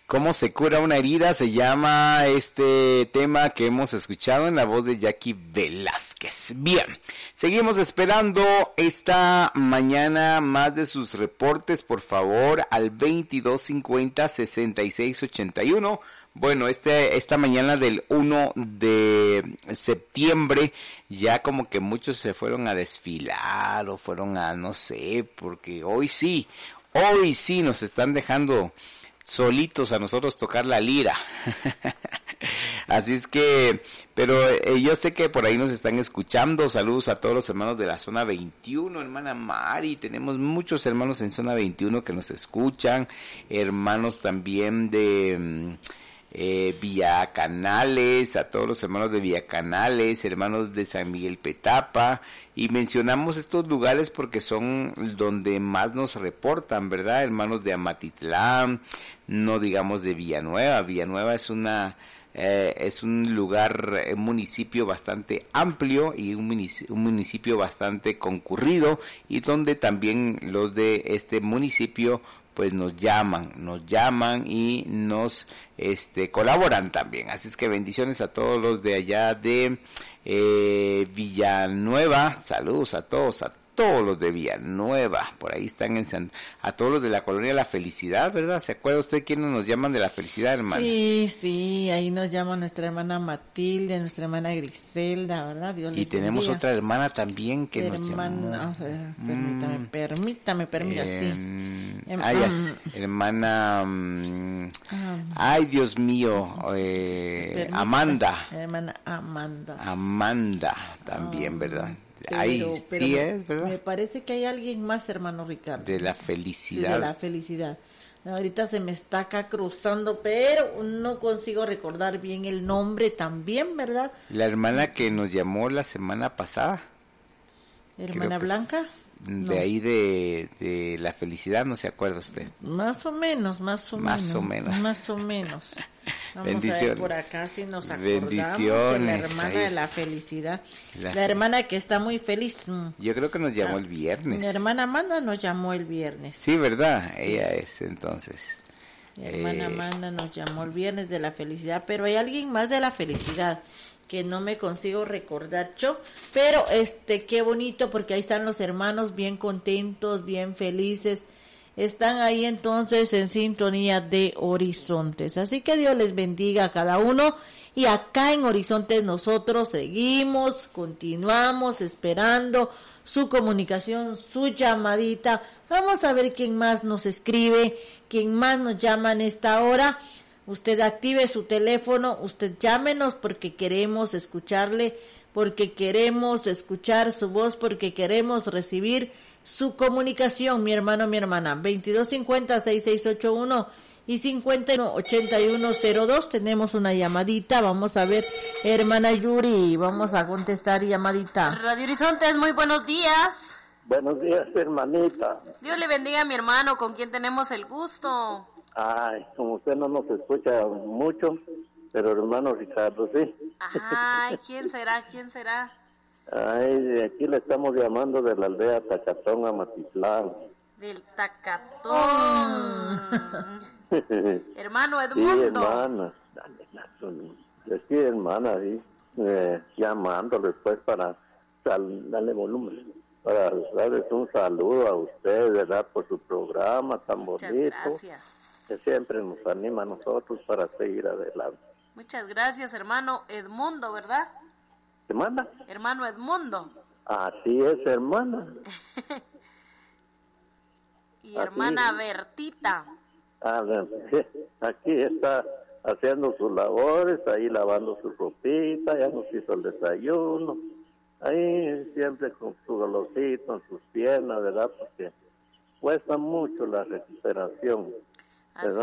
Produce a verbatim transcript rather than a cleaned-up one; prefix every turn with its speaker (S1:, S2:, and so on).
S1: ¿Cómo se cura una herida? Se llama este tema que hemos escuchado en la voz de Jackie Velázquez. Bien, seguimos esperando esta mañana más de sus reportes, por favor, al veintidós cincuenta, sesenta y seis ochenta y uno. Bueno, este, esta mañana del uno de septiembre, ya como que muchos se fueron a desfilar o fueron a, no sé, porque hoy sí, hoy sí nos están dejando solitos a nosotros tocar la lira. Así es que, pero eh, yo sé que por ahí nos están escuchando. Saludos a todos los hermanos de la zona veintiuno, hermana Mari. Tenemos muchos hermanos en zona veintiuno que nos escuchan, hermanos también de eh, Villa Canales, a todos los hermanos de Villa Canales, hermanos de San Miguel Petapa. Y mencionamos estos lugares porque son donde más nos reportan, ¿verdad? Hermanos de Amatitlán, no digamos de Villanueva. Villanueva es una eh, es un lugar, un municipio bastante amplio y un municipio, un municipio bastante concurrido, y donde también los de este municipio pues nos llaman, nos llaman y nos este colaboran también. Así es que bendiciones a todos los de allá de eh, Villanueva. Saludos a todos, a todos los de Villanueva. Por ahí están en San, a todos los de la colonia La Felicidad, ¿verdad? ¿Se acuerda usted quiénes nos llaman de La Felicidad, hermana?
S2: Sí, sí, ahí nos llama nuestra hermana Matilde, nuestra hermana Griselda, ¿verdad? Dios les
S1: y tenemos
S2: bendiga.
S1: Otra hermana también que
S2: hermana,
S1: nos llamó.
S2: Vamos a ver, permítame, mm, permítame, permítame,
S1: eh,
S2: sí.
S1: Ah, ya, hermana, um, ah, ay Dios mío, eh, Amanda.
S2: Hermana Amanda.
S1: Amanda también, ah, ¿verdad?
S2: Pero,
S1: Ahí
S2: pero
S1: sí
S2: me,
S1: es, ¿verdad?
S2: Me parece que hay alguien más, hermano Ricardo.
S1: De La Felicidad.
S2: Sí, de La Felicidad. Ahorita se me está acá cruzando, pero no consigo recordar bien el nombre también, ¿verdad?
S1: La hermana que nos llamó la semana pasada.
S2: ¿Hermana Blanca?
S1: De no. ahí de, de La Felicidad, ¿no se acuerda usted?
S2: Más o menos, más o
S1: más
S2: menos.
S1: O menos.
S2: Más o menos. Vamos
S1: bendiciones.
S2: A ver por acá si nos acordamos
S1: bendiciones,
S2: de la hermana
S1: ahí.
S2: De La Felicidad.
S1: La,
S2: la hermana que está muy feliz.
S1: Yo creo que nos llamó ah, el viernes.
S2: Mi hermana Amanda nos llamó el viernes.
S1: Sí, ¿verdad? Sí. Ella es entonces.
S2: Mi hermana eh, Amanda nos llamó el viernes de La Felicidad, pero hay alguien más de La Felicidad que no me consigo recordar yo, pero este, qué bonito, porque ahí están los hermanos bien contentos, bien felices, están ahí entonces en sintonía de Horizontes, así que Dios les bendiga a cada uno, y acá en Horizontes nosotros seguimos, continuamos esperando su comunicación, su llamadita. Vamos a ver quién más nos escribe, quién más nos llama en esta hora. Usted active su teléfono, usted llámenos porque queremos escucharle, porque queremos escuchar su voz, porque queremos recibir su comunicación, mi hermano, mi hermana. veintidós cincuenta, sesenta y seis ochenta y uno y cincuenta y uno ochenta y uno cero dos. Tenemos una llamadita, vamos a ver, hermana Yuri, vamos a contestar llamadita.
S3: Radio Horizontes, muy buenos días.
S4: Buenos días, hermanita.
S3: Dios le bendiga a mi hermano, con quien tenemos el gusto.
S4: Ay, como usted no nos escucha mucho, pero hermano Ricardo, sí.
S3: Ay, ¿quién será? ¿Quién será?
S4: Ay, de aquí le estamos llamando de la aldea Tacatón, Amatitlán.
S3: Del Tacatón. Hermano Edmundo.
S4: Sí, hermana. Sí, hermana, sí. Eh, llamándole pues para sal, darle volumen, para darles un saludo a usted, ¿verdad? Por su programa tan
S3: Muchas
S4: bonito.
S3: Gracias.
S4: Que siempre nos anima a nosotros para seguir adelante.
S3: Muchas gracias, hermano Edmundo, ¿verdad?
S4: ¿Te manda?
S3: Hermano Edmundo.
S4: Así es, hermana.
S3: Y hermana Así. Bertita.
S4: Ah, aquí está haciendo sus labores, ahí lavando su ropita, ya nos hizo el desayuno. Ahí siempre con su dolorcito en sus piernas, ¿verdad? Porque cuesta mucho la recuperación.
S3: Así